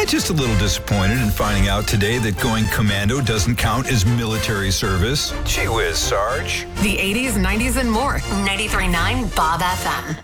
Just a little disappointed in finding out today that going commando doesn't count as military service. Gee whiz, Sarge. The 80s, 90s, and more. 93.9 Bob FM.